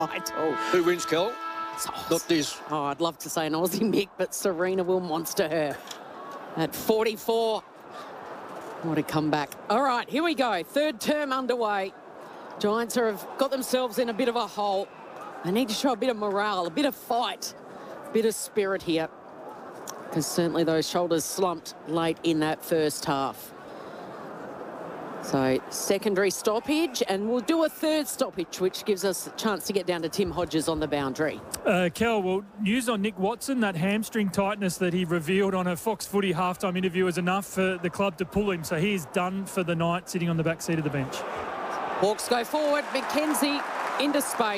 Vital. Who wins, Kel? Not this. Oh, I'd love to say an Aussie Mick, but Serena will monster her at 44. What a comeback. All right, here we go. Third term underway. Giants have got themselves in a bit of a hole. They need to show a bit of morale, a bit of fight, a bit of spirit here, because certainly those shoulders slumped late in that first half. So secondary stoppage, and we'll do a third stoppage, which gives us a chance to get down to Tim Hodges on the boundary. Kel, well, news on Nick Watson, that hamstring tightness that he revealed on a Fox Footy halftime interview is enough for the club to pull him. So he is done for the night, sitting on the back seat of the bench. Hawks go forward, McKenzie into space.